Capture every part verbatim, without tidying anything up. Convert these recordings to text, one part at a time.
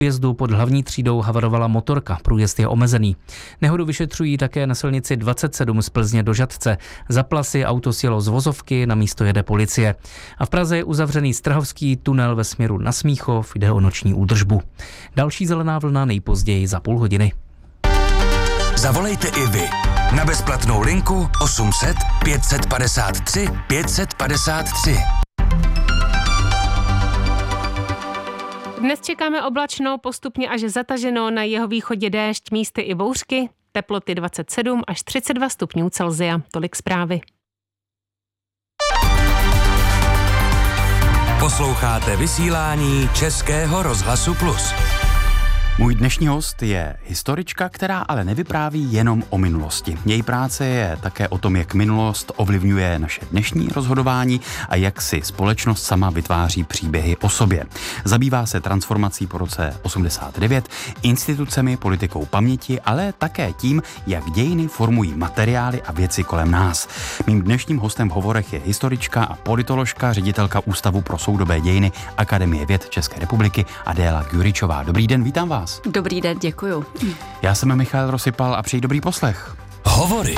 Jezdu pod hlavní třídou havarovala motorka, průjezd je omezený. Nehodu vyšetřují také na silnici dvacet sedm z Plzně do Žatce. Za Plasy auto sjelo z vozovky, na místo jede policie. A v Praze je uzavřený Strahovský tunel ve směru na Smíchov, jde o noční údržbu. Další zelená vlna nejpozději za půl hodiny. Zavolejte i vy na bezplatnou linku osm set pět set padesát tři pět set padesát tři. Dnes čekáme oblačno, postupně až zataženo, na jeho východě déšť, místy i bouřky, teploty dvacet sedm až třicet dva stupňů Celsia. Tolik zprávy. Posloucháte vysílání Českého rozhlasu Plus. Můj dnešní host je historička, která ale nevypráví jenom o minulosti. Její práce je také o tom, jak minulost ovlivňuje naše dnešní rozhodování a jak si společnost sama vytváří příběhy o sobě. Zabývá se transformací po roce osmdesát devět, institucemi, politikou paměti, ale také tím, jak dějiny formují materiály a věci kolem nás. Mým dnešním hostem v hovorech je historička a politoložka, ředitelka Ústavu pro soudobé dějiny Akademie věd České republiky Adéla Gyuričová. Dobrý den, vítám vás. Dobrý den, děkuju. Já jsem Michal Rosypal a přeji dobrý poslech. Hovory.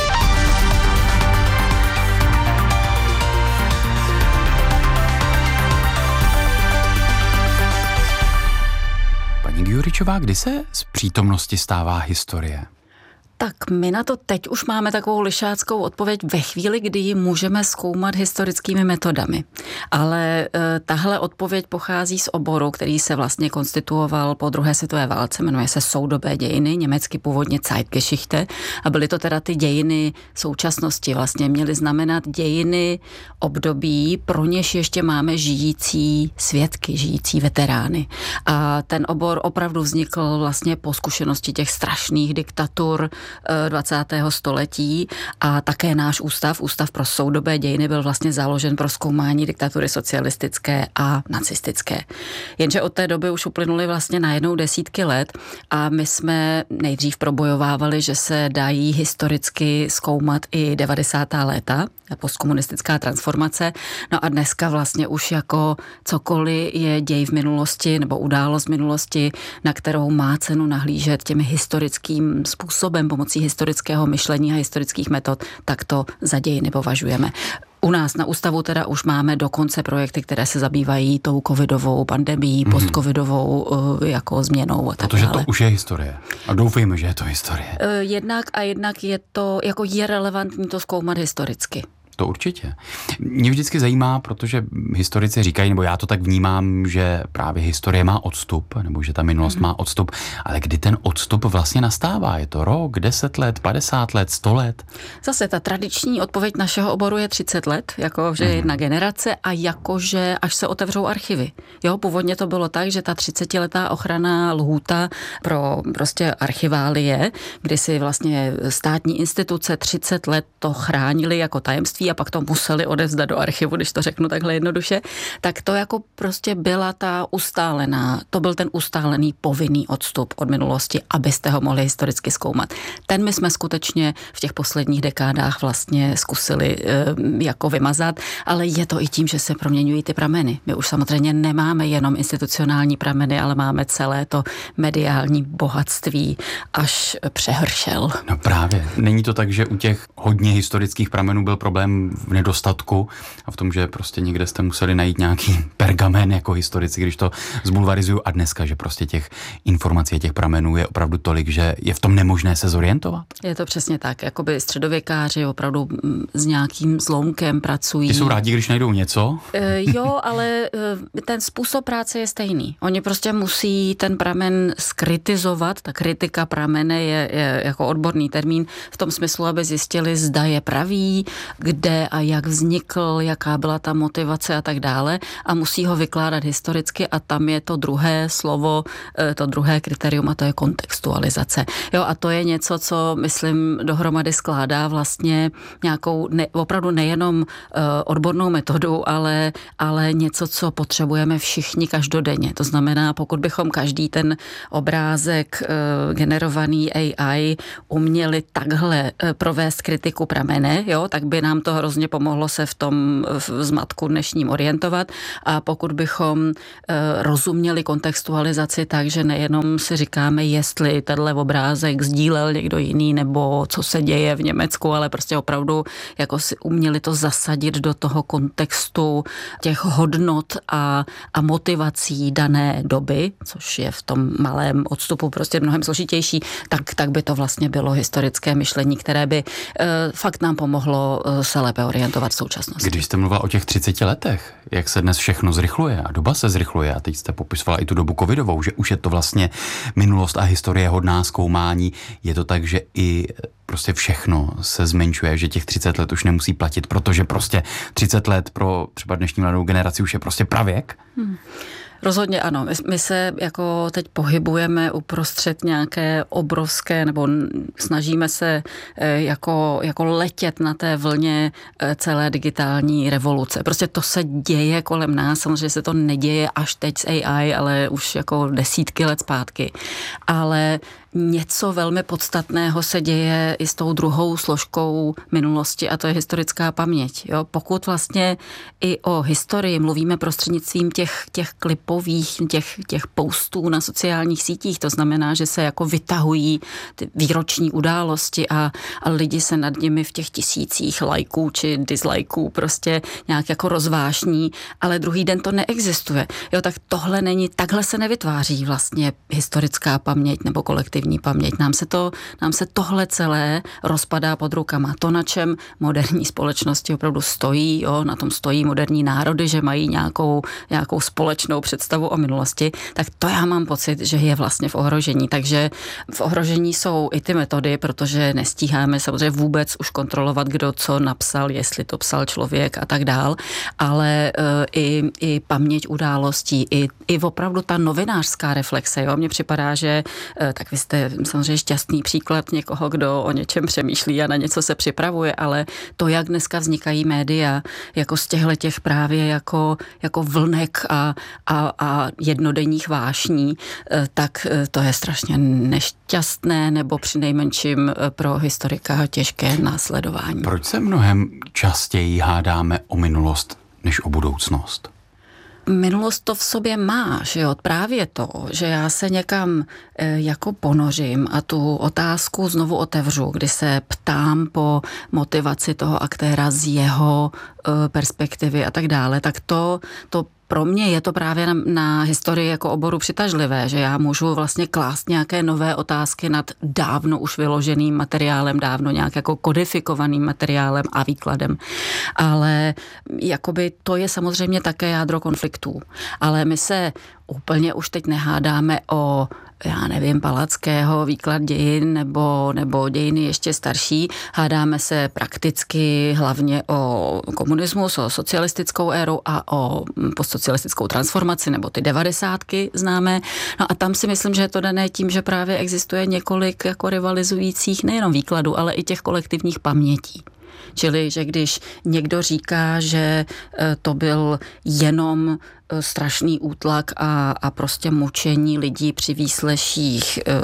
Paní Gyuričová, kdy se z přítomnosti stává historie? Tak my na to teď už máme takovou lišáckou odpověď ve chvíli, kdy ji můžeme zkoumat historickými metodami. Ale e, tahle odpověď pochází z oboru, který se vlastně konstituoval po druhé světové válce, jmenuje se soudobé dějiny, německy původně Zeitgeschichte, a byly to teda ty dějiny současnosti, vlastně měly znamenat dějiny období, pro něž ještě máme žijící svědky, žijící veterány. A ten obor opravdu vznikl vlastně po zkušenosti těch strašných diktatur dvacátého století a také náš ústav, Ústav pro soudobé dějiny, byl vlastně založen pro zkoumání diktatury socialistické a nacistické. Jenže od té doby už uplynuly vlastně najednou desítky let a my jsme nejdřív probojovávali, že se dají historicky zkoumat i devadesátá léta, postkomunistická transformace. No a dneska vlastně už jako cokoliv je děj v minulosti nebo událost v minulosti, na kterou má cenu nahlížet těmi historickým způsobem, pomocí historického myšlení a historických metod, tak to za dějiny považujeme. U nás na ústavu teda už máme dokonce projekty, které se zabývají tou covidovou pandemií, mm-hmm. postcovidovou uh, jako změnou a tak Protože dále. to už je historie. A doufejme, že je to historie. Uh, jednak a jednak je to, jako je relevantní to zkoumat historicky. To určitě. Mě vždycky zajímá, protože historici říkají, nebo já to tak vnímám, že právě historie má odstup, nebo že ta minulost mm-hmm. má odstup, ale kdy ten odstup vlastně nastává? Je to rok, deset let, padesát let, sto let? Zase ta tradiční odpověď našeho oboru je třicet let, jakože mm-hmm. jedna generace a jakože až se otevřou archivy. Jo, původně to bylo tak, že ta třicetiletá ochranná lhůta pro prostě archiválie, kdy si vlastně státní instituce třicet let to chránili jako tajemství a pak to museli odevzdat do archivu, když to řeknu takhle jednoduše, tak to jako prostě byla ta ustálená, to byl ten ustálený povinný odstup od minulosti, abyste ho mohli historicky zkoumat. Ten my jsme skutečně v těch posledních dekádách vlastně zkusili e, jako vymazat, ale je to i tím, že se proměňují ty prameny. My už samozřejmě nemáme jenom institucionální prameny, ale máme celé to mediální bohatství až přehršel. No právě. Není to tak, že u těch hodně historických pramenů byl problém v nedostatku a v tom, že prostě někde jste museli najít nějaký pergamen jako historici, když to zbulvarizuju, a dneska, že prostě těch informací a těch pramenů je opravdu tolik, že je v tom nemožné se zorientovat? Je to přesně tak, jakoby středověkáři opravdu s nějakým zlomkem pracují. Ty jsou rádi, když najdou něco? E, jo, ale e, ten způsob práce je stejný. Oni prostě musí ten pramen skritizovat, ta kritika pramene je, je jako odborný termín v tom smyslu, aby zjistili, zda je pravý, kde a jak vznikl, jaká byla ta motivace a tak dále a musí ho vykládat historicky a tam je to druhé slovo, to druhé kritérium a to je kontextualizace. Jo, a to je něco, co myslím dohromady skládá vlastně nějakou ne, opravdu nejenom uh, odbornou metodu, ale, ale něco, co potřebujeme všichni každodenně. To znamená, pokud bychom každý ten obrázek uh, generovaný A I uměli takhle uh, provést kritiku pramene, jo, tak by nám to to hrozně pomohlo se v tom v zmatku dnešním orientovat a pokud bychom e, rozuměli kontextualizaci tak, že nejenom si říkáme, jestli tenhle obrázek sdílel někdo jiný nebo co se děje v Německu, ale prostě opravdu jako si uměli to zasadit do toho kontextu těch hodnot a, a motivací dané doby, což je v tom malém odstupu prostě mnohem složitější, tak, tak by to vlastně bylo historické myšlení, které by e, fakt nám pomohlo e, se lépe orientovat v současnosti. Když jste mluvila o těch třiceti letech, jak se dnes všechno zrychluje a doba se zrychluje a teď jste popisovala i tu dobu covidovou, že už je to vlastně minulost a historie hodná zkoumání, je to tak, že i prostě všechno se zmenšuje, že těch třicet let už nemusí platit, protože prostě třicet let pro třeba dnešní mladou generaci už je prostě pravěk? Hmm. Rozhodně ano. My, my se jako teď pohybujeme uprostřed nějaké obrovské, nebo snažíme se jako, jako letět na té vlně celé digitální revoluce. Prostě to se děje kolem nás, samozřejmě se to neděje až teď s A I, ale už jako desítky let zpátky. Ale něco velmi podstatného se děje i s tou druhou složkou minulosti a to je historická paměť. Jo? Pokud vlastně i o historii mluvíme prostřednictvím těch, těch klipových, těch, těch postů na sociálních sítích, to znamená, že se jako vytahují ty výroční události a, a lidi se nad nimi v těch tisících lajků či dislajků prostě nějak jako rozvášní, ale druhý den to neexistuje. Jo, tak tohle není, takhle se nevytváří vlastně historická paměť nebo kolektivní paměť. Nám se, to, nám se tohle celé rozpadá pod rukama. To, na čem moderní společnosti opravdu stojí, jo, na tom stojí moderní národy, že mají nějakou, nějakou společnou představu o minulosti, tak to já mám pocit, že je vlastně v ohrožení. Takže v ohrožení jsou i ty metody, protože nestíháme samozřejmě vůbec už kontrolovat, kdo co napsal, jestli to psal člověk a tak dál, ale e, i, i paměť událostí, i, i opravdu ta novinářská reflexe. Jo. Mně připadá, že e, tak vy jste samozřejmě šťastný příklad někoho, kdo o něčem přemýšlí a na něco se připravuje, ale to, jak dneska vznikají média, jako z těchto těch právě jako, jako vlnek a, a, a jednodenních vášní, tak to je strašně nešťastné nebo přinejmenším pro historika těžké následování. Proč se mnohem častěji hádáme o minulost než o budoucnost? Minulost to v sobě má, že jo, právě to, že já se někam e, jako ponořím a tu otázku znovu otevřu, kdy se ptám po motivaci toho aktéra z jeho e, perspektivy a tak dále, tak to, to pro mě je to právě na, na historii jako oboru přitažlivé, že já můžu vlastně klást nějaké nové otázky nad dávno už vyloženým materiálem, dávno nějak jako kodifikovaným materiálem a výkladem. Ale jakoby to je samozřejmě také jádro konfliktů. Ale my se úplně už teď nehádáme o, já nevím, Palackého výklad dějin nebo, nebo dějiny ještě starší. Hádáme se prakticky hlavně o komunismus, o socialistickou éru a o postsocialistickou transformaci nebo ty devadesátky známé. No a tam si myslím, že je to dané tím, že právě existuje několik jako rivalizujících nejenom výkladů, ale i těch kolektivních pamětí. Čili, že když někdo říká, že to byl jenom strašný útlak a, a prostě mučení lidí při výsleších e,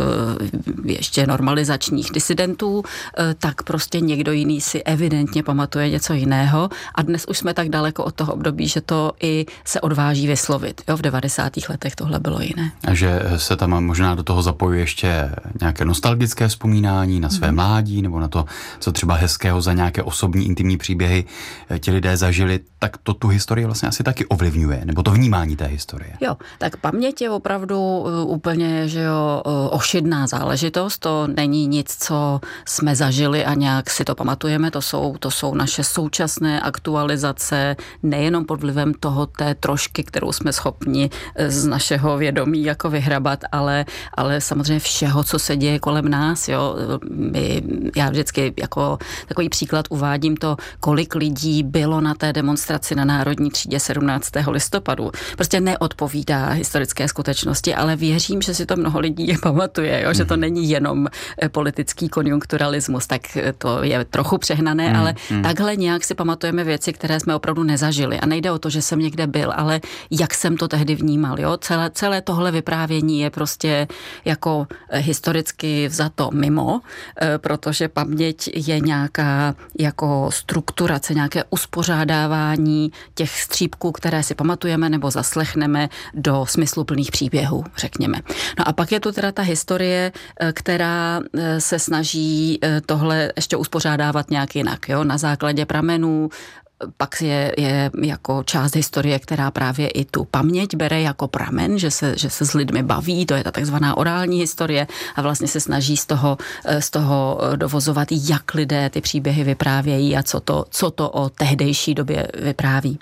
ještě normalizačních disidentů, e, tak prostě někdo jiný si evidentně pamatuje něco jiného a dnes už jsme tak daleko od toho období, že to i se odváží vyslovit. Jo, v devadesátých letech tohle bylo jiné. A že se tam možná do toho zapojuje ještě nějaké nostalgické vzpomínání na své hmm. mládí nebo na to, co třeba hezkého za nějaké osobní intimní příběhy ti lidé zažili, tak to tu historii vlastně asi taky ovlivňuje, nebo to vnímání té historie. Jo, tak paměť je opravdu úplně, že jo, ošidná záležitost, to není nic, co jsme zažili a nějak si to pamatujeme, to jsou, to jsou naše současné aktualizace, nejenom pod vlivem toho té trošky, kterou jsme schopni z našeho vědomí jako vyhrabat, ale, ale samozřejmě všeho, co se děje kolem nás, jo. My, já vždycky jako takový příklad uvádím to, kolik lidí bylo na té demonstraci na Národní třídě sedmnáctého listopadu. podkladů. Prostě neodpovídá historické skutečnosti, ale věřím, že si to mnoho lidí pamatuje, jo? Že to není jenom politický konjunkturalismus, tak to je trochu přehnané, mm, ale mm. takhle nějak si pamatujeme věci, které jsme opravdu nezažili. A nejde o to, že jsem někde byl, ale jak jsem to tehdy vnímal. Jo? Celé, celé tohle vyprávění je prostě jako historicky vzato mimo, protože paměť je nějaká jako strukturace, nějaké uspořádávání těch střípků, které si pamatujeme nebo zaslechneme do smysluplných příběhů, řekněme. No a pak je tu teda ta historie, která se snaží tohle ještě uspořádávat nějak jinak, jo? Na základě pramenů. Pak je, je jako část historie, která právě i tu paměť bere jako pramen, že se, že se s lidmi baví, to je ta takzvaná orální historie a vlastně se snaží z toho, z toho dovozovat, jak lidé ty příběhy vyprávějí a co to, co to o tehdejší době vypráví.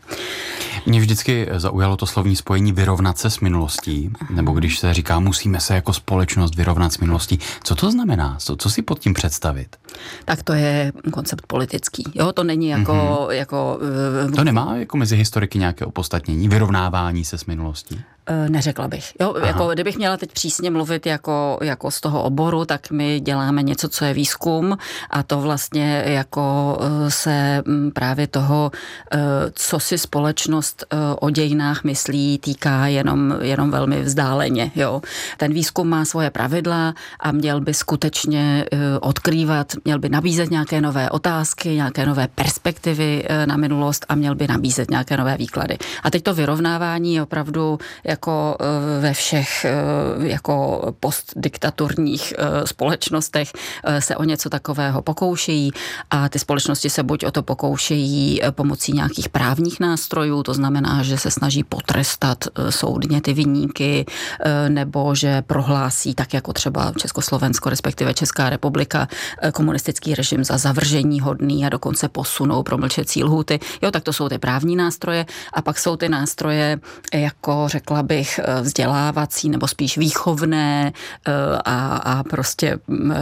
Mě vždycky zaujalo to slovní spojení vyrovnat se s minulostí, nebo když se říká, musíme se jako společnost vyrovnat s minulostí. Co to znamená? Co, co si pod tím představit? Tak to je koncept politický. Jo, to není jako... Mm-hmm. jako to nemá jako mezi historiky nějaké opodstatnění, vyrovnávání se s minulostí? Neřekla bych. Jo, jako, kdybych měla teď přísně mluvit jako, jako z toho oboru, tak my děláme něco, co je výzkum a to vlastně jako se právě toho, co si společnost o dějinách myslí, týká jenom, jenom velmi vzdáleně. Jo. Ten výzkum má svoje pravidla a měl by skutečně odkrývat, měl by nabízet nějaké nové otázky, nějaké nové perspektivy na minulost a měl by nabízet nějaké nové výklady. A teď to vyrovnávání je opravdu jako ve všech jako postdiktaturních společnostech se o něco takového pokoušejí a ty společnosti se buď o to pokoušejí pomocí nějakých právních nástrojů, to znamená, že se snaží potrestat soudně ty viníky, nebo že prohlásí, tak jako třeba Československo, respektive Česká republika, komunistický režim za zavržení hodný a dokonce posunou promlčecí lhůty. Jo, tak to jsou ty právní nástroje a pak jsou ty nástroje, jako řekla bych, vzdělávací nebo spíš výchovné a, a prostě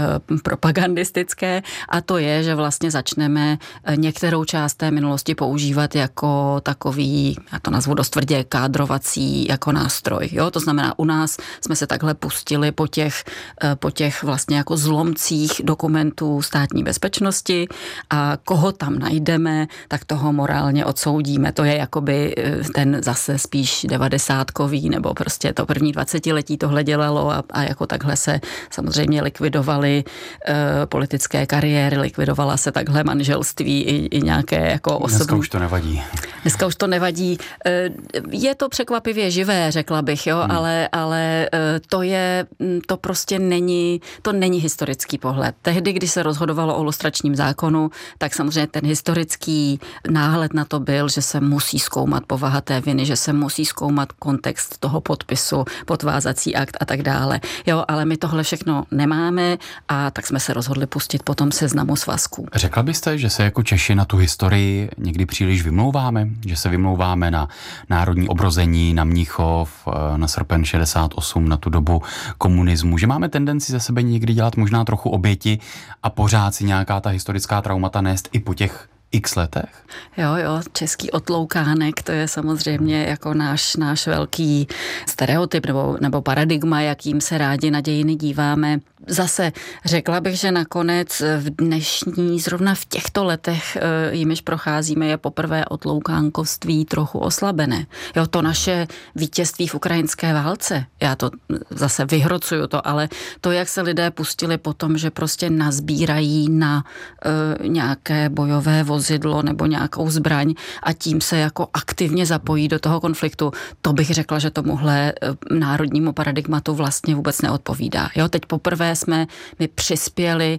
propagandistické a to je, že vlastně začneme některou část té minulosti používat jako takový, já to nazvu dost tvrdě, kádrovací jako nástroj. Jo? To znamená, u nás jsme se takhle pustili po těch, po těch vlastně jako zlomcích dokumentů státní bezpečnosti a koho tam najdeme, tak toho morálně odsoudíme. To je jakoby ten zase spíš devadesátkový nebo prostě to první dvacetiletí tohle dělalo a, a jako takhle se samozřejmě likvidovaly e, politické kariéry, likvidovala se takhle manželství i, i nějaké jako osobní... Dneska už to nevadí. Dneska už to nevadí. E, je to překvapivě živé, řekla bych, jo, hmm. ale, ale e, to je, to prostě není, to není historický pohled. Tehdy, když se rozhodovalo o lustračním zákonu, tak samozřejmě ten historický náhled na to byl, že se musí zkoumat povaha té viny, že se musí zkoumat kontext toho podpisu, podvázací akt a tak dále. Jo, ale my tohle všechno nemáme a tak jsme se rozhodli pustit potom seznamu svazků. Řekla byste, že se jako Češi na tu historii někdy příliš vymlouváme? Že se vymlouváme na národní obrození, na Mnichov, na srpen šedesát osm, na tu dobu komunismu? Že máme tendenci ze sebe někdy dělat možná trochu oběti a pořád si nějaká ta historická traumata nést i po těch x letech? Jo, jo, český otloukánek, to je samozřejmě jako náš, náš velký stereotyp nebo, nebo paradigma, jakým se rádi na dějiny díváme. Zase řekla bych, že nakonec v dnešní, zrovna v těchto letech, jimiž procházíme, je poprvé otloukánkovství trochu oslabené. Jo, to naše vítězství v ukrajinské válce, já to zase vyhrocuju to, ale to, jak se lidé pustili po tom, že prostě nazbírají na uh, nějaké bojové vozidlo nebo nějakou zbraň a tím se jako aktivně zapojí do toho konfliktu, to bych řekla, že tomuhle uh, národnímu paradigmatu vlastně vůbec neodpovídá. Jo, teď poprvé jsme my přispěli,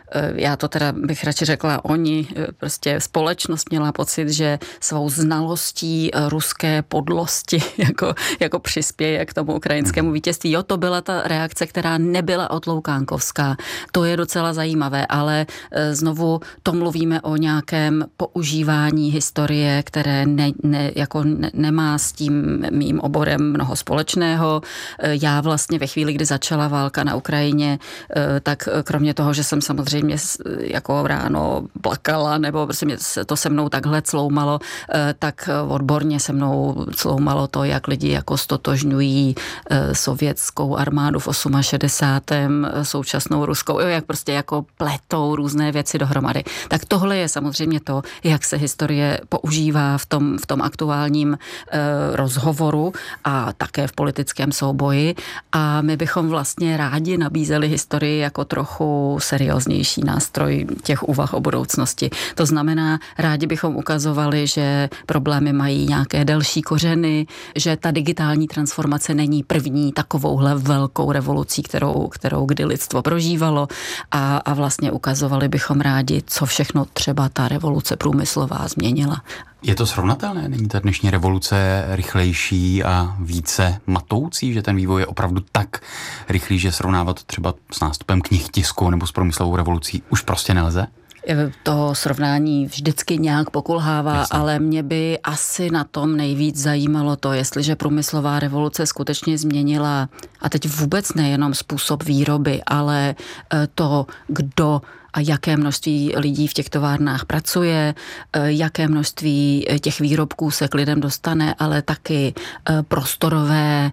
já to teda bych radši řekla, oni, prostě společnost měla pocit, že svou znalostí ruské podlosti jako, jako přispěje k tomu ukrajinskému vítězství. Jo, to byla ta reakce, která nebyla otloukánkovská. To je docela zajímavé, ale znovu to mluvíme o nějakém používání historie, které ne, ne, jako ne, nemá s tím mým oborem mnoho společného. Já vlastně ve chvíli, kdy začala válka na Ukrajině, tak kromě toho, že jsem samozřejmě samozřejmě jako ráno plakala, nebo prostě mě to se mnou takhle cloumalo, tak odborně se mnou cloumalo to, jak lidi jako stotožňují sovětskou armádu v šedesátém osmém současnou ruskou, jo, jak prostě jako pletou různé věci dohromady. Tak tohle je samozřejmě to, jak se historie používá v tom, v tom aktuálním e, rozhovoru a také v politickém souboji a my bychom vlastně rádi nabízeli historii jako trochu serióznější nástroj těch úvah o budoucnosti. To znamená, rádi bychom ukazovali, že problémy mají nějaké delší kořeny, že ta digitální transformace není první takovouhle velkou revolucí, kterou, kterou kdy lidstvo prožívalo a, a vlastně ukazovali bychom rádi, co všechno třeba ta revoluce průmyslová změnila. Je to srovnatelné? Není ta dnešní revoluce rychlejší a více matoucí, že ten vývoj je opravdu tak rychlý, že srovnávat třeba s nástupem knih tisku nebo s průmyslovou revolucí už prostě nelze? To srovnání vždycky nějak pokulhává, Jasně. ale mě by asi na tom nejvíc zajímalo to, jestliže průmyslová revoluce skutečně změnila, a teď vůbec nejenom způsob výroby, ale to, kdo a jaké množství lidí v těch továrnách pracuje, jaké množství těch výrobků se k lidem dostane, ale taky prostorové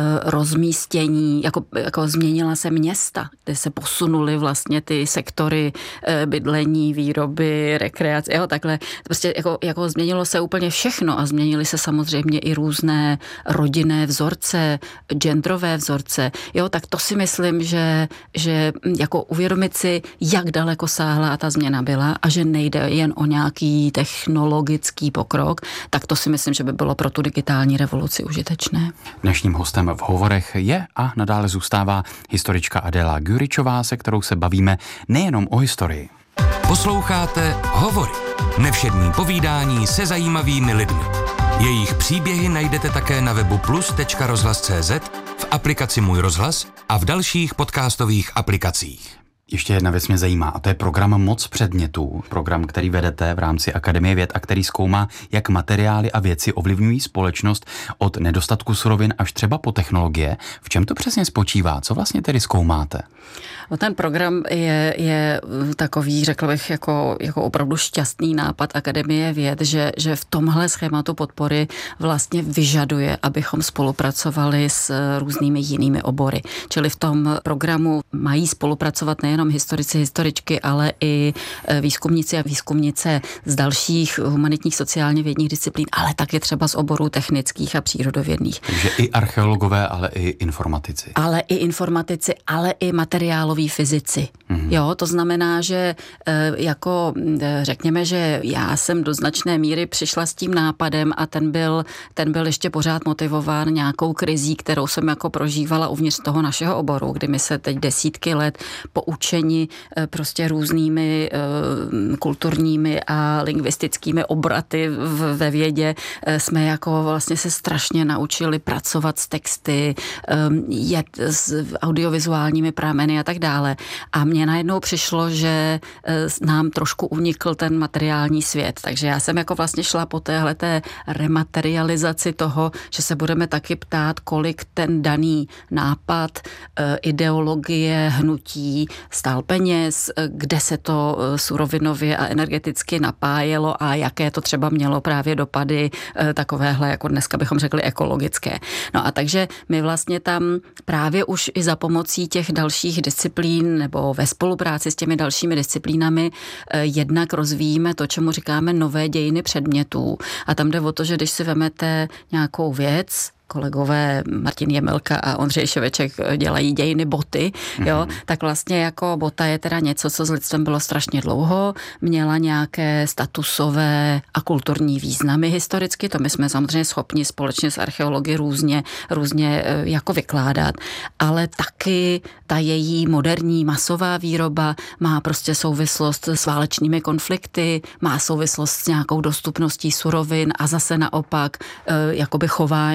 rozmístění, jako, jako změnila se města, kde se posunuly vlastně ty sektory bydlení, výroby, rekreace, jo, takhle. Prostě jako, jako změnilo se úplně všechno a změnily se samozřejmě i různé rodinné vzorce, genderové vzorce, jo, tak to si myslím, že, že jako uvědomit si, jak daleko sáhlá ta změna byla a že nejde jen o nějaký technologický pokrok, tak to si myslím, že by bylo pro tu digitální revoluci užitečné. Dnešním hostem v hovorech je a nadále zůstává historička Adéla Gyuričová, se kterou se bavíme nejenom o historii. Posloucháte Hovory. Nevšední povídání se zajímavými lidmi. Jejich příběhy najdete také na webu plus tečka rozhlas tečka cé zet, v aplikaci Můj rozhlas a v dalších podcastových aplikacích. Ještě jedna věc mě zajímá a to je program Moc předmětů, program, který vedete v rámci Akademie věd a který zkoumá, jak materiály a věci ovlivňují společnost od nedostatku surovin až třeba po technologie. V čem to přesně spočívá? Co vlastně tedy zkoumáte? No, ten program je, je takový, řekl bych, jako, jako opravdu šťastný nápad Akademie věd, že, že v tomhle schématu podpory vlastně vyžaduje, abychom spolupracovali s různými jinými obory. Čili v tom programu mají spolupracovat nejenom historici, historičky, ale i výzkumníci a výzkumnice z dalších humanitních sociálně vědních disciplín, ale také třeba z oborů technických a přírodovědných. Takže i archeologové, ale i informatici. Ale i informatici, ale i materiáloví fyzici. Mm-hmm. Jo, to znamená, že jako řekněme, že já jsem do značné míry přišla s tím nápadem a ten byl, ten byl ještě pořád motivován nějakou krizí, kterou jsem jako prožívala uvnitř toho našeho oboru, kdy my se teď desítky let poučeni prostě různými kulturními a lingvistickými obraty ve vědě jsme jako vlastně se strašně naučili pracovat s texty, jet s audiovizuálními prameny a tak dále. A mně najednou přišlo, že nám trošku unikl ten materiální svět. Takže já jsem jako vlastně šla po téhleté rematerializaci toho, že se budeme taky ptát, kolik ten daný nápad, ideologie, hnutí stál peněz, kde se to surovinově a energeticky napájelo a jaké to třeba mělo právě dopady takovéhle, jako dneska bychom řekli, ekologické. No a takže my vlastně tam právě už i za pomocí těch dalších disciplín nebo ve spolupráci s těmi dalšími disciplínami jednak rozvíjíme to, čemu říkáme nové dějiny předmětů. A tam jde o to, že když si vemete nějakou věc, kolegové Martin Jemelka a Ondřej Ševeček dělají dějiny boty, mm-hmm. jo, tak vlastně jako bota je teda něco, co s lidstvem bylo strašně dlouho, měla nějaké statusové a kulturní významy historicky, to my jsme samozřejmě schopni společně s archeology různě, různě jako vykládat, ale taky ta její moderní masová výroba má prostě souvislost s válečnými konflikty, má souvislost s nějakou dostupností surovin a zase naopak jakoby chování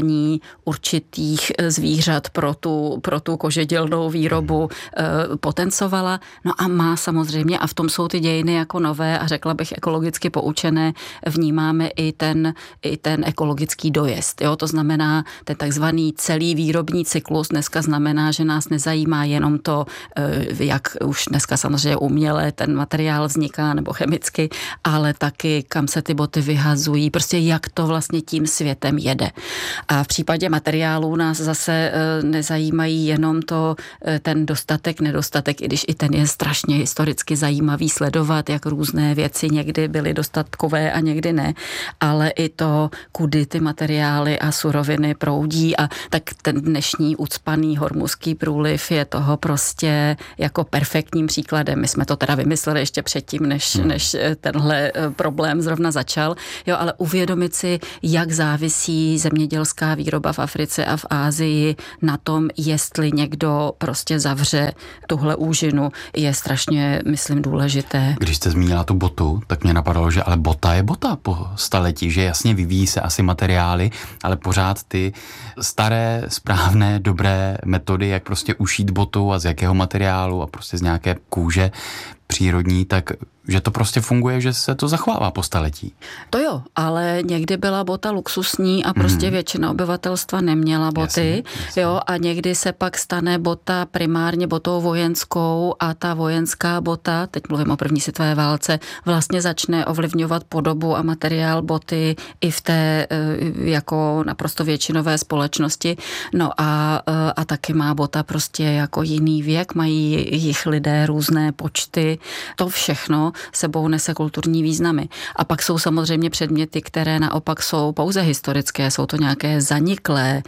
určitých zvířat pro tu, pro tu kožedělnou výrobu potencovala. No a má samozřejmě, a v tom jsou ty dějiny jako nové a řekla bych ekologicky poučené, vnímáme i ten, i ten ekologický dojezd. Jo? To znamená, ten takzvaný celý výrobní cyklus dneska znamená, že nás nezajímá jenom to, jak už dneska samozřejmě uměle ten materiál vzniká nebo chemicky, ale taky kam se ty boty vyhazují, prostě jak to vlastně tím světem jede. A v případě materiálů nás zase nezajímají jenom to, ten dostatek, nedostatek, i když i ten je strašně historicky zajímavý sledovat, jak různé věci někdy byly dostatkové a někdy ne, ale i to, kudy ty materiály a suroviny proudí a tak ten dnešní ucpaný hormuzský průliv je toho prostě jako perfektním příkladem. My jsme to teda vymysleli ještě předtím, než, hmm. než tenhle problém zrovna začal, jo, ale uvědomit si, jak závisí zemědělská výroba v Africe a v Asii na tom, jestli někdo prostě zavře tuhle úžinu, je strašně, myslím, důležité. Když jste zmínila tu botu, tak mě napadalo, že ale bota je bota po staletí, že jasně vyvíjí se asi materiály, ale pořád ty staré, správné, dobré metody, jak prostě ušít botu a z jakého materiálu a prostě z nějaké kůže přírodní, tak že to prostě funguje, že se to zachovává po staletí. To jo, ale někdy byla bota luxusní a prostě mm. většina obyvatelstva neměla boty, jasně, jasně. Jo, a někdy se pak stane bota primárně botou vojenskou a ta vojenská bota, teď mluvím o první světové válce, vlastně začne ovlivňovat podobu a materiál boty i v té jako naprosto většinové společnosti. No a, a taky má bota prostě jako jiný věk, mají jich lidé různé počty, to všechno sebou nese kulturní významy. A pak jsou samozřejmě předměty, které naopak jsou pouze historické, jsou to nějaké zaniklé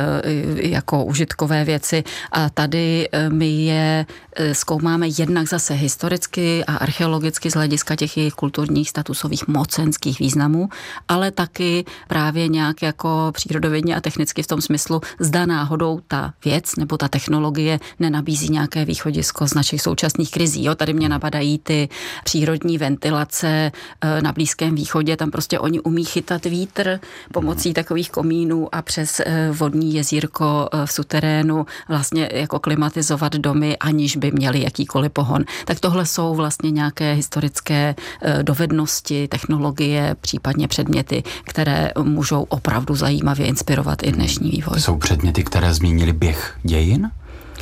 jako užitkové věci a tady my je zkoumáme jednak zase historicky a archeologicky z hlediska těch jejich kulturních statusových mocenských významů, ale taky právě nějak jako přírodovědně a technicky v tom smyslu, zda náhodou ta věc nebo ta technologie nenabízí nějaké východisko z našich současných krizí. Jo, tady mě napadají ty přírodní ventilace na Blízkém východě, tam prostě oni umí chytat vítr pomocí takových komínů a přes vodní jezírko v suterénu vlastně jako klimatizovat domy, aniž by měli jakýkoliv pohon. Tak tohle jsou vlastně nějaké historické dovednosti, technologie, případně předměty, které můžou opravdu zajímavě inspirovat i dnešní vývoj. Jsou předměty, které změnily běh dějin?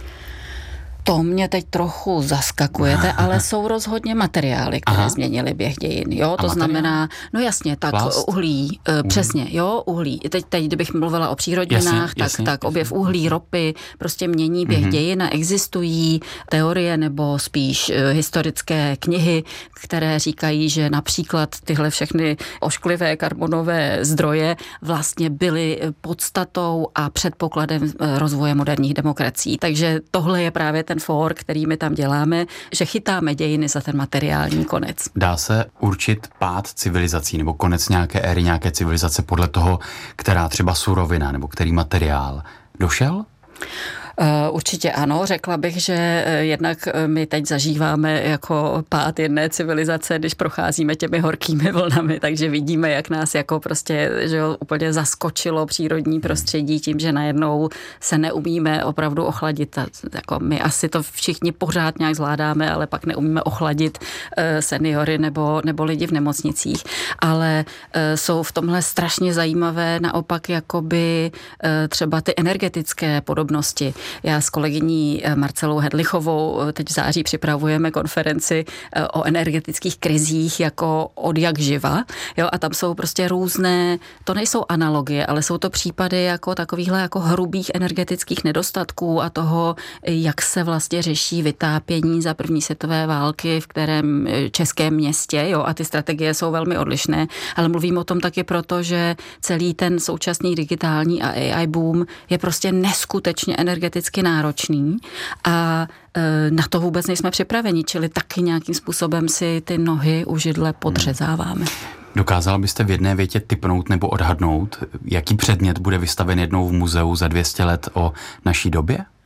To mě teď trochu zaskakujete, ale jsou rozhodně materiály, které Aha. změnily běh dějin. Jo, to znamená, no jasně, tak Plast? uhlí, uh, přesně, jo, uhlí. Teď, teď kdybych mluvila o přírodninách, jasně, tak, jasně, tak jasně. objev uhlí, ropy prostě mění běh mm-hmm. dějin a existují teorie nebo spíš uh, historické knihy, které říkají, že například tyhle všechny ošklivé karbonové zdroje vlastně byly podstatou a předpokladem uh, rozvoje moderních demokracií. Takže tohle je právě ten for, který my tam děláme, že chytáme dějiny za ten materiální konec. Dá se určit pád civilizací nebo konec nějaké éry, nějaké civilizace podle toho, která třeba surovina nebo který materiál došel? Určitě ano, řekla bych, že jednak my teď zažíváme jako pád jedné civilizace, když procházíme těmi horkými vlnami, takže vidíme, jak nás jako prostě že jo, úplně zaskočilo přírodní prostředí tím, že najednou se neumíme opravdu ochladit. Jako my asi to všichni pořád nějak zvládáme, ale pak neumíme ochladit seniory nebo, nebo lidi v nemocnicích. Ale jsou v tomhle strašně zajímavé naopak jakoby třeba ty energetické podobnosti. Já s kolegyní Marcelou Hedlichovou teď v září připravujeme konferenci o energetických krizích jako od jak živa. Jo, a tam jsou prostě různé, to nejsou analogie, ale jsou to případy jako takovýchhle jako hrubých energetických nedostatků a toho, jak se vlastně řeší vytápění za první světové války v kterém českém městě. Jo, a ty strategie jsou velmi odlišné, ale mluvím o tom taky proto, že celý ten současný digitální a A I boom je prostě neskutečně energeticky náročný a e, na to vůbec nejsme připraveni, čili taky nějakým způsobem si ty nohy u židle podřezáváme. Dokázala byste v jedné větě tipnout nebo odhadnout, jaký předmět bude vystaven jednou v muzeu za dvě stě let o naší době?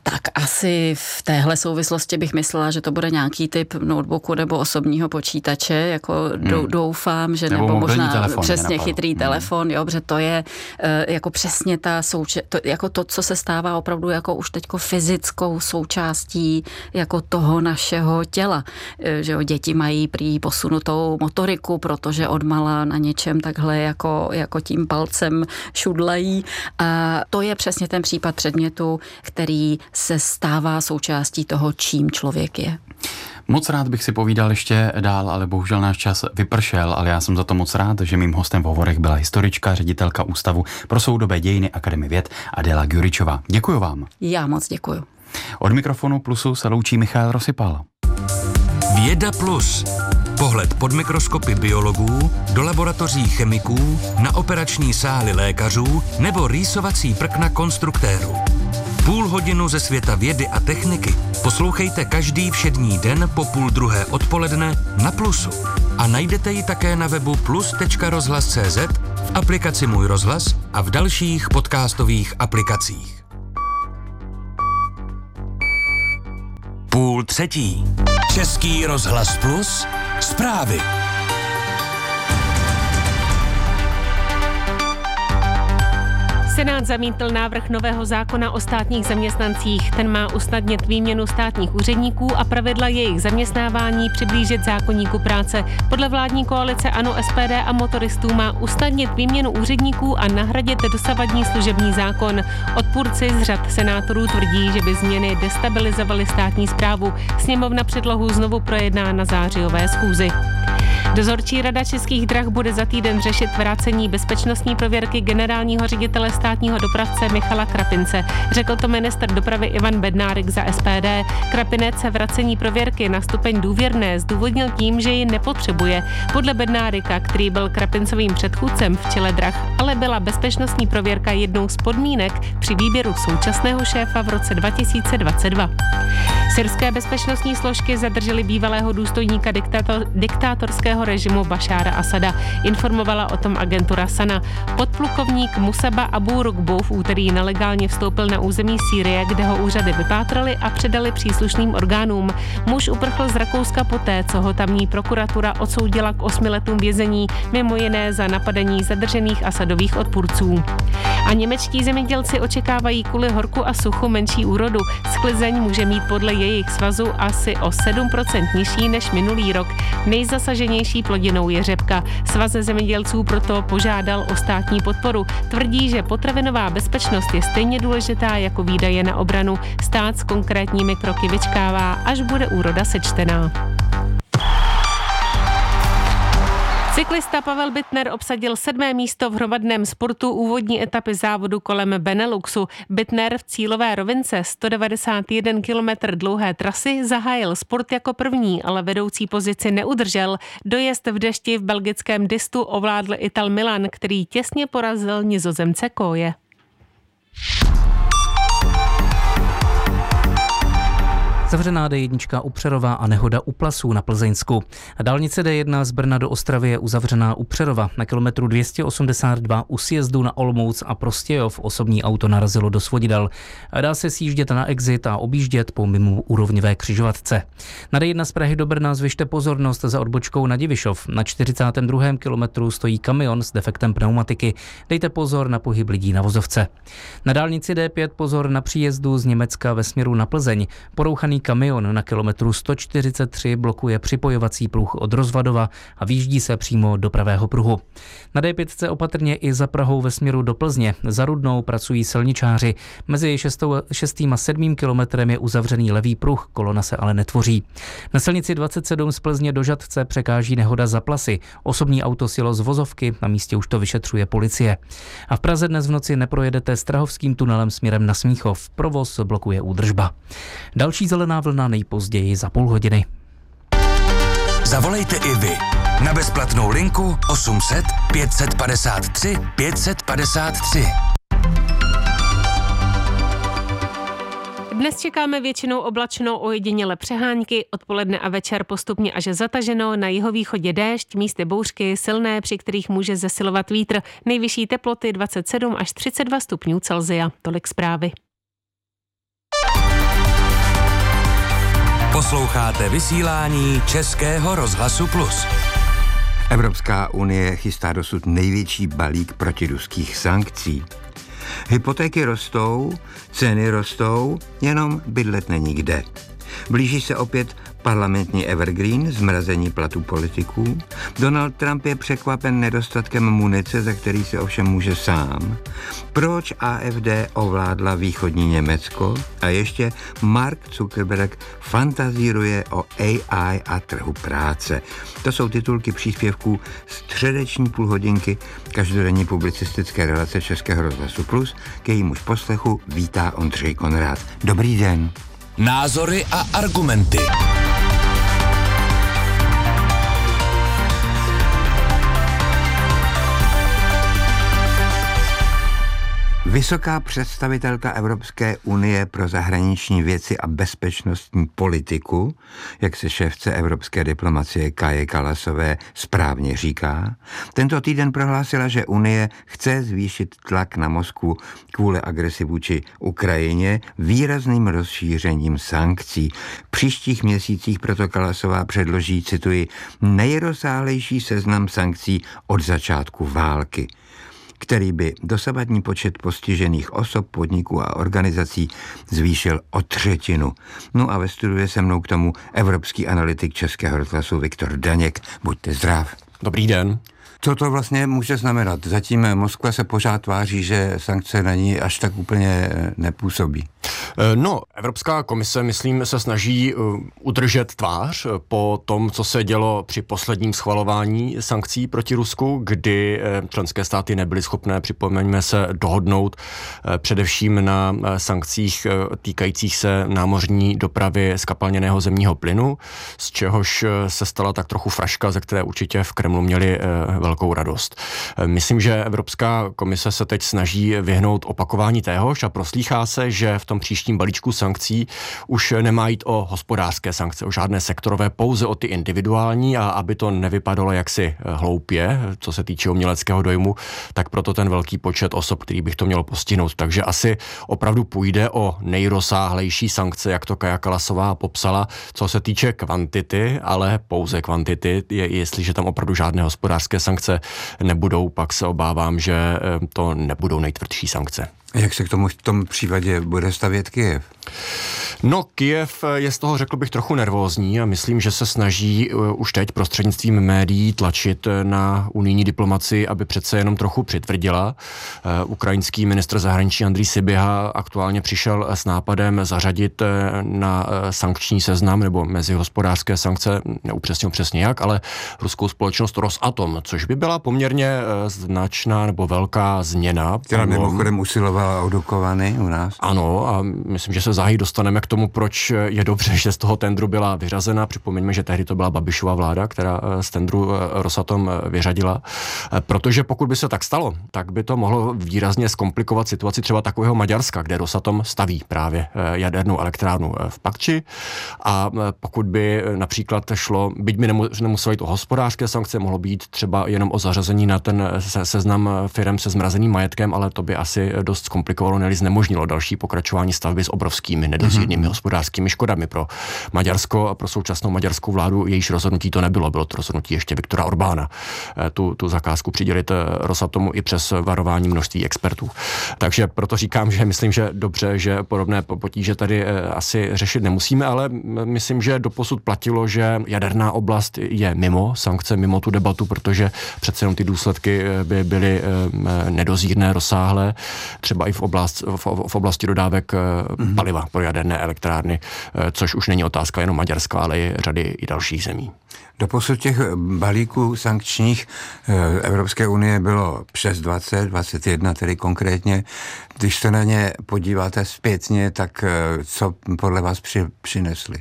Tak asi v téhle souvislosti bych myslela, že to bude nějaký typ notebooku nebo osobního počítače, jako hmm. doufám, že nebo, nebo možná telefon, přesně chytrý hmm. telefon, jo, protože to je jako přesně ta souče- to, jako to, co se stává opravdu jako už teďko fyzickou součástí jako toho našeho těla, že jo, děti mají prý posunutou motoriku, protože odmala na něčem takhle jako, jako tím palcem šudlají a to je přesně ten případ předmětu, který se stává součástí toho, čím člověk je. Moc rád bych si povídal ještě dál, ale bohužel náš čas vypršel, ale já jsem za to moc rád, že mým hostem v hovorech byla historička, ředitelka Ústavu pro soudobé dějiny Akademie věd Adéla Gyuričová. Děkuju vám. Já moc děkuju. Od mikrofonu Plusu se loučí Michal Rosypal. Věda Plus. Pohled pod mikroskopy biologů, do laboratoří chemiků, na operační sály lékařů nebo rýsovací prkna konstruktérů. Půl hodinu ze světa vědy a techniky poslouchejte každý všední den po půl druhé odpoledne na Plusu. A najdete ji také na webu plus tečka rozhlas tečka cé zet, v aplikaci Můj rozhlas a v dalších podcastových aplikacích. Půl třetí. Český rozhlas Plus. Zprávy. Senát zamítl návrh nového zákona o státních zaměstnancích. Ten má usnadnit výměnu státních úředníků a pravidla jejich zaměstnávání přiblížit zákoníku práce. Podle vládní koalice ANO, S P D a motoristů má usnadnit výměnu úředníků a nahradit dosavadní služební zákon. Odpůrci z řad senátorů tvrdí, že by změny destabilizovaly státní správu. Sněmovna předlohu znovu projedná na zářijové schůzi. Dozorčí rada Českých drah bude za týden řešit vrácení bezpečnostní prověrky generálního ředitele státního dopravce Michala Krapince. Řekl to ministr dopravy Ivan Bednárik za S P D. Krapinec se vracení prověrky na stupeň důvěrné zdůvodnil tím, že ji nepotřebuje. Podle Bednárika, který byl Krapincovým předchůdcem v čele drah, ale byla bezpečnostní prověrka jednou z podmínek při výběru současného šéfa v roce dva tisíce dvacet dva. Syrské bezpečnostní složky zadržely bývalého důstojníka diktátor, diktátorského režimu Bašára Asada. Informovala o tom agentura Sana. Podplukovník Musaba Abu Rukbu v úterý nelegálně vstoupil na území Sýrie, kde ho úřady vypátrali a předali příslušným orgánům. Muž uprchl z Rakouska poté, co ho tamní prokuratura odsoudila k osmi letům vězení, mimo jiné za napadení zadržených Asadových odpůrců. A němečtí zemědělci očekávají kvůli horku a suchu menší úrodu. Sklizeň může mít podle jejich svazu asi o sedm procent nižší než minulý rok. Nejzasaženější plodinou je řepka. Svaz zemědělců proto požádal o státní podporu. Tvrdí, že potravinová bezpečnost je stejně důležitá jako výdaje na obranu. Stát s konkrétními kroky vyčkává, až bude úroda sečtená. Cyklista Pavel Bittner obsadil sedmé místo v hromadném sportu úvodní etapy závodu kolem Beneluxu. Bittner v cílové rovince sto devadesát jeden kilometrů dlouhé trasy zahájil sport jako první, ale vedoucí pozici neudržel. Dojezd v dešti v belgickém Distu ovládl Ital Milan, který těsně porazil Nizozemce Koje. Zavřená D jedna u Přerova a nehoda u Plasů na Plzeňsku. Dálnice D jedna z Brna do Ostravy je uzavřená u Přerova. Na kilometru dvě stě osmdesát dva u sjezdu na Olomouc a Prostějov osobní auto narazilo do svodidel. Dá se sjíždět na exit a objíždět po mimo úrovňové křižovatce. Na D jedna z Prahy do Brna zvyšte pozornost za odbočkou na Divišov. Na čtyřicátém druhém kilometru stojí kamion s defektem pneumatiky. Dejte pozor na pohyb lidí na vozovce. Na dálnici D pět pozor na příjezdu z Německa ve směru na Plzeň. Porouchaný kamion na kilometru sto čtyřicet tři blokuje připojovací pruh od Rozvadova a výjíždí se přímo do pravého pruhu. Na D pět opatrně i za Prahou ve směru do Plzně. Za Rudnou pracují silničáři. Mezi šestým a sedmým kilometrem je uzavřený levý pruh, kolona se ale netvoří. Na silnici dvacet sedm z Plzně do Žatce překáží nehoda za Plasy. Osobní auto sjelo z vozovky, na místě už to vyšetřuje policie. A v Praze dnes v noci neprojedete Strahovským tunelem směrem na Smíchov. Provoz blokuje údržba. Další zelená vlna nejpozději za půl hodiny. Zavolejte i vy na bezplatnou linku osm set pět set padesát tři pět set padesát tři. Dnes čekáme většinou oblačno, ojediněle přehánky, odpoledne a večer postupně až zataženo, na jihovýchodě déšť, místy bouřky silné, při kterých může zesilovat vítr, nejvyšší teploty dvacet sedm až třicet dva stupňů Celsia. Tolik zprávy. Posloucháte vysílání Českého rozhlasu Plus. Evropská unie chystá dosud největší balík protiruských sankcí. Hypotéky rostou, ceny rostou, jenom bydlet není kde. Blíží se opět parlamentní evergreen, zmrazení platů politiků. Donald Trump je překvapen nedostatkem munice, za který se ovšem může sám. Proč A F D ovládla východní Německo? A ještě Mark Zuckerberg fantazíruje o A I a trhu práce. To jsou titulky příspěvků středeční půlhodinky každodenní publicistické relace Českého rozhlasu Plus. K jejímuž poslechu vítá Ondřej Konrád. Dobrý den. Názory a argumenty. Vysoká představitelka Evropské unie pro zahraniční věci a bezpečnostní politiku, jak se šéfce evropské diplomacie Kaje Kallasové správně říká, tento týden prohlásila, že Unie chce zvýšit tlak na Moskvu kvůli agresi vůči Ukrajině výrazným rozšířením sankcí. V příštích měsících proto Kallasová předloží, cituji, nejrozsáhlejší seznam sankcí od začátku války, který by dosavadní počet postižených osob, podniků a organizací zvýšil o třetinu. No a ve studiu je se mnou k tomu evropský analytik Českého rozhlasu Viktor Daněk. Buďte zdrav. Dobrý den. Co to vlastně může znamenat? Zatím Moskva se pořád tváří, že sankce na ní až tak úplně nepůsobí. No, Evropská komise, myslím, se snaží udržet tvář po tom, co se dělo při posledním schvalování sankcí proti Rusku, kdy členské státy nebyly schopné, připomeňme se, dohodnout především na sankcích týkajících se námořní dopravy zkapalněného zemního plynu, z čehož se stala tak trochu fraška, ze které určitě v Kremlu měli velkou radost. Myslím, že Evropská komise se teď snaží vyhnout opakování téhož a proslýchá se, že v tom příštím balíčku sankcí už nemá jít o hospodářské sankce, o žádné sektorové, pouze o ty individuální, a aby to nevypadalo jaksi hloupě, co se týče uměleckého dojmu, tak proto ten velký počet osob, který bych to mělo postihnout. Takže asi opravdu půjde o nejrozsáhlejší sankce, jak to Kaja Kallasová popsala, co se týče kvantity, ale pouze kvantity, je, jestliže tam opravdu žádné hospodářské sankce nebudou, pak se obávám, že to nebudou nejtvrdší sankce. Jak se k tomu v tom případě bude stavět Kyjev? No, Kyjev je z toho, řekl bych, trochu nervózní a myslím, že se snaží už teď prostřednictvím médií tlačit na unijní diplomaci, aby přece jenom trochu přitvrdila. Ukrajinský ministr zahraničí Andrij Sybiha aktuálně přišel s nápadem zařadit na sankční seznam nebo mezi hospodářské sankce, neupřesnil přesně jak, ale ruskou společnost Rosatom, což by byla poměrně značná nebo velká změna. Která mimochodem usilovala o Dukovany u nás. Ano, a myslím, že se záhy dostaneme k tomu, proč je dobře, že z toho tendru byla vyřazena. Připomeňme, že tehdy to byla Babišova vláda, která z tendru Rosatom vyřadila. Protože pokud by se tak stalo, tak by to mohlo výrazně zkomplikovat situaci třeba takového Maďarska, kde Rosatom staví právě jadernou elektrárnu v Pakči. A pokud by například šlo, byť by nemuselo jít o hospodářské sankce, mohlo být třeba jenom o zařazení na ten seznam firem se zmrazeným majetkem, ale to by asi dost zkomplikovalo, ne-li znemožnilo další pokračování stavby s obrovskými nedozírnými mm-hmm. hospodářskými škodami pro Maďarsko a pro současnou maďarskou vládu. Jejíž rozhodnutí to nebylo, bylo to rozhodnutí ještě Viktora Orbána. Tu, tu zakázku přidělit Rosatomu i přes varování množství expertů. Takže proto říkám, že myslím, že dobře, že podobné potíže tady asi řešit nemusíme, ale myslím, že doposud platilo, že jaderná oblast je mimo sankce, mimo tu debatu, protože přece jenom ty důsledky by byly nedozírné, rozsáhlé, třeba i v, oblast, v, v oblasti dodávek mm-hmm. paliva pro jaderné elektrárny, což už není otázka jenom Maďarska, ale i řady i dalších zemí. Doposud těch balíků sankčních Evropské unie bylo přes dvacet, dvacet jedna tedy konkrétně. Když se na ně podíváte zpětně, tak co podle vás při, přinesli?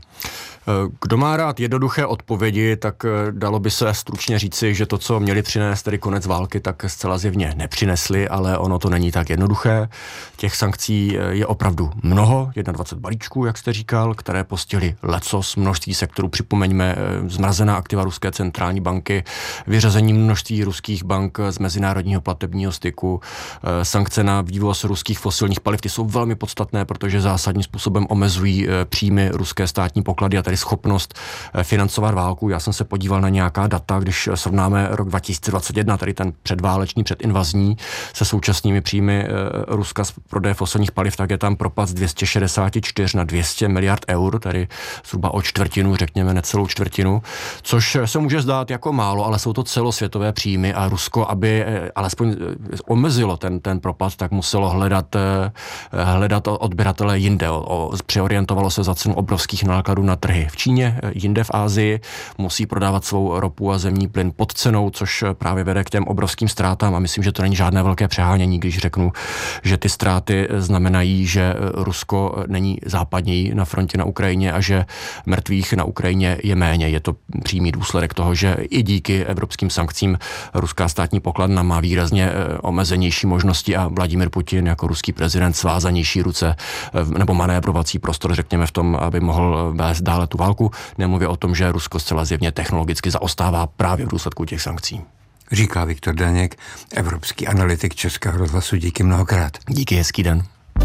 Kdo má rád jednoduché odpovědi, tak dalo by se stručně říci, že to, co měli přinést, tedy konec války, tak zcela zjevně nepřinesli, ale ono to není tak jednoduché. Těch sankcí je opravdu mnoho, dvacet jedna balíčků, jak jste říkal, které postihly lecos, množství sektorů. Připomeňme zmrazená aktiva Ruské centrální banky, vyřazení množství ruských bank z mezinárodního platebního styku, sankce na vývoz ruských fosilních paliv. Ty jsou velmi podstatné, protože zásadním způsobem omezují příjmy ruské státní poklady a tedy schopnost financovat válku. Já jsem se podíval na nějaká data, když srovnáme rok dva tisíce dvacet jedna, tedy ten předváleční, předinvazní, se současnými příjmy Ruska z prodeje fosilních paliv, tak je tam propad z dvě stě šedesát čtyři na dvě stě miliard eur, tedy zhruba o čtvrtinu, řekněme necelou čtvrtinu, což se může zdát jako málo, ale jsou to celosvětové příjmy a Rusko, aby alespoň omezilo ten, ten propad, tak muselo hledat, hledat odběratele jinde. O, o, přeorientovalo se za cenu obrovských nákladů na trhy v Číně, jinde v Asii, musí prodávat svou ropu a zemní plyn pod cenou, což právě vede k těm obrovským ztrátám a myslím, že to není žádné velké přehánění, když řeknu, že ty ztráty znamenají, že Rusko není západněji na frontě na Ukrajině a že mrtvých na Ukrajině je méně. Je to přímý důsledek toho, že i díky evropským sankcím ruská státní pokladna má výrazně omezenější možnosti a Vladimír Putin jako ruský prezident svázanější ruce nebo manévrovací prostor, řekněme, v tom, aby mohl vést dále tu válku. Nemluvě o tom, že Rusko zcela zjevně technologicky zaostává právě v důsledku těch sankcí. Říká Viktor Daněk, evropský analytik Českého rozhlasu. Díky mnohokrát. Díky, hezký den.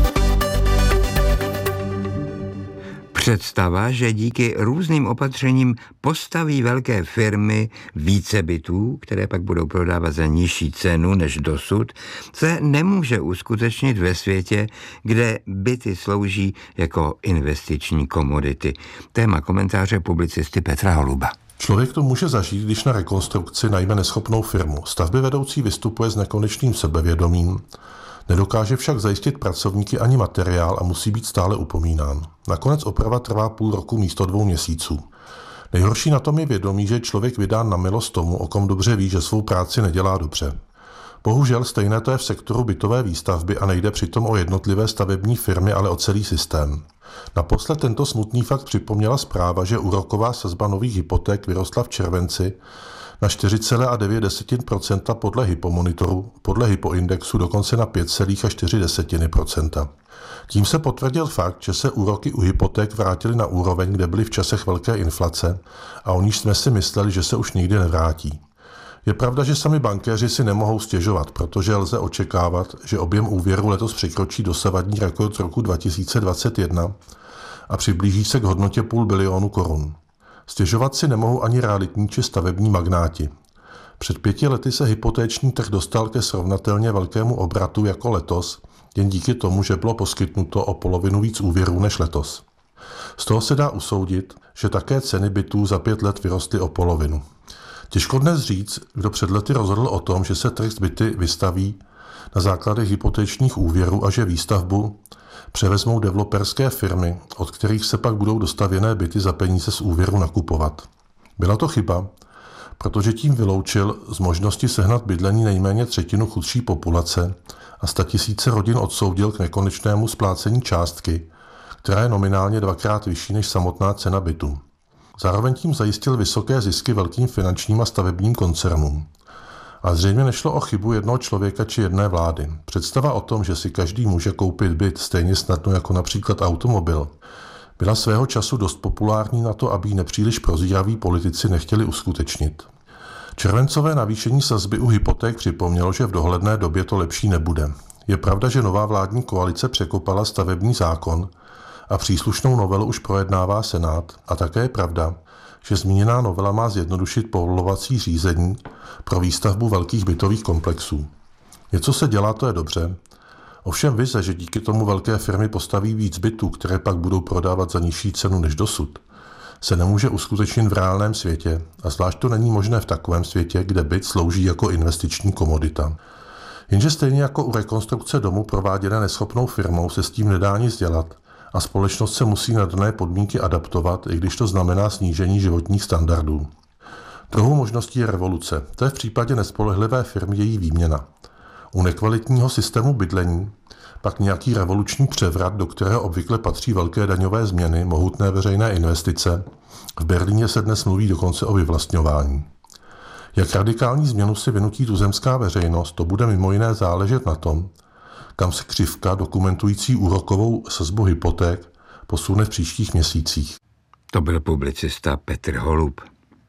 Představa, že díky různým opatřením postaví velké firmy více bytů, které pak budou prodávat za nižší cenu než dosud, se nemůže uskutečnit ve světě, kde byty slouží jako investiční komodity. Téma komentáře publicisty Petra Holuba. Člověk to může zažít, když na rekonstrukci najme neschopnou firmu. Stavby vedoucí vystupuje s nekonečným sebevědomím, nedokáže však zajistit pracovníky ani materiál a musí být stále upomínán. Nakonec oprava trvá půl roku místo dvou měsíců. Nejhorší na tom je vědomí, že je člověk vydán na milost tomu, o kom dobře ví, že svou práci nedělá dobře. Bohužel stejné to je v sektoru bytové výstavby a nejde přitom o jednotlivé stavební firmy, ale o celý systém. Naposled tento smutný fakt připomněla zpráva, že úroková sazba nových hypoték vyrostla v červenci na čtyři celá devět procenta podle Hypomonitoru, podle Hypoindexu dokonce na pět celá čtyři procenta. Tím se potvrdil fakt, že se úroky u hypoték vrátily na úroveň, kde byly v časech velké inflace a o níž jsme si mysleli, že se už nikdy nevrátí. Je pravda, že sami bankéři si nemohou stěžovat, protože lze očekávat, že objem úvěru letos překročí dosavadní rekord z roku dva tisíce dvacet jedna a přiblíží se k hodnotě půl bilionu korun. Stěžovat si nemohou ani realitní či stavební magnáti. Před pěti lety se hypotéční trh dostal ke srovnatelně velkému obratu jako letos, jen díky tomu, že bylo poskytnuto o polovinu víc úvěrů než letos. Z toho se dá usoudit, že také ceny bytů za pět let vyrostly o polovinu. Těžko dnes říct, kdo před lety rozhodl o tom, že se trh s byty vystaví na základech hypotečních úvěrů a že výstavbu převezmou developerské firmy, od kterých se pak budou dostavěné byty za peníze z úvěru nakupovat. Byla to chyba, protože tím vyloučil z možnosti sehnat bydlení nejméně třetinu chudší populace a statisíce rodin odsoudil k nekonečnému splácení částky, která je nominálně dvakrát vyšší než samotná cena bytu. Zároveň tím zajistil vysoké zisky velkým finančním a stavebním koncernům. A zřejmě nešlo o chybu jednoho člověka či jedné vlády. Představa o tom, že si každý může koupit byt stejně snadno jako například automobil, byla svého času dost populární na to, aby ji nepříliš prozíraví politici nechtěli uskutečnit. Červencové navýšení sazby u hypoték připomnělo, že v dohledné době to lepší nebude. Je pravda, že nová vládní koalice překopala stavební zákon a příslušnou novelu už projednává Senát, a také je pravda, že zmíněná novela má zjednodušit povolovací řízení pro výstavbu velkých bytových komplexů. Něco se dělá, to je dobře. Ovšem vize, že díky tomu velké firmy postaví víc bytů, které pak budou prodávat za nižší cenu než dosud, se nemůže uskutečnit v reálném světě, a zvlášť to není možné v takovém světě, kde byt slouží jako investiční komodita. Jenže stejně jako u rekonstrukce domu prováděné neschopnou firmou se s tím nedá nic dělat a společnost se musí na dané podmínky adaptovat, i když to znamená snížení životních standardů. Druhou možností je revoluce. To je v případě nespolehlivé firmy její výměna. U nekvalitního systému bydlení pak nějaký revoluční převrat, do kterého obvykle patří velké daňové změny, mohutné veřejné investice. V Berlíně se dnes mluví dokonce o vyvlastňování. Jak radikální změnu si vynutí tuzemská veřejnost, to bude mimo jiné záležet na tom, kam se křivka dokumentující úrokovou sazbu hypoték posune v příštích měsících. To byl publicista Petr Holub.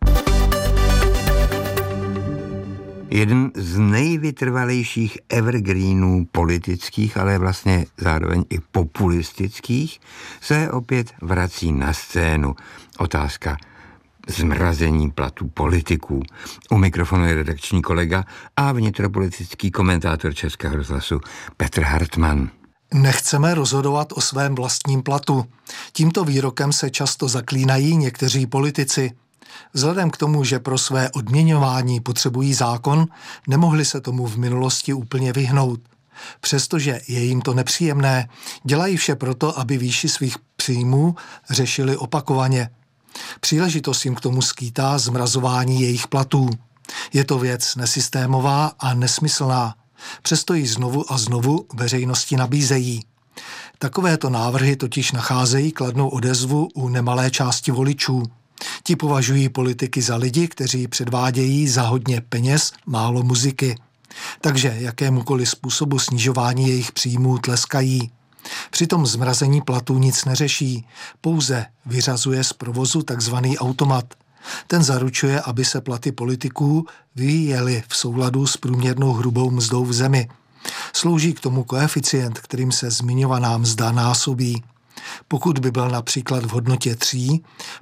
Jeden z nejvytrvalejších evergreenů politických, ale vlastně zároveň i populistických, se opět vrací na scénu. Otázka zmrazení platů politiků. U mikrofonu je redakční kolega a vnitropolitický komentátor Českého rozhlasu Petr Hartmann. Nechceme rozhodovat o svém vlastním platu. Tímto výrokem se často zaklínají někteří politici. Vzhledem k tomu, že pro své odměňování potřebují zákon, nemohli se tomu v minulosti úplně vyhnout. Přestože je jim to nepříjemné, dělají vše proto, aby výši svých příjmů řešili opakovaně. Příležitost jim k tomu skýtá zmrazování jejich platů. Je to věc nesystémová a nesmyslná. Přesto ji znovu a znovu veřejnosti nabízejí. Takovéto návrhy totiž nacházejí kladnou odezvu u nemalé části voličů. Ti považují politiky za lidi, kteří předvádějí za hodně peněz málo muziky. Takže jakémukoliv způsobu snižování jejich příjmů tleskají. Přitom zmrazení platů nic neřeší, pouze vyřazuje z provozu takzvaný automat. Ten zaručuje, aby se platy politiků vyvíjely v souladu s průměrnou hrubou mzdou v zemi. Slouží k tomu koeficient, kterým se zmiňovaná mzda násobí. Pokud by byl například v hodnotě tří,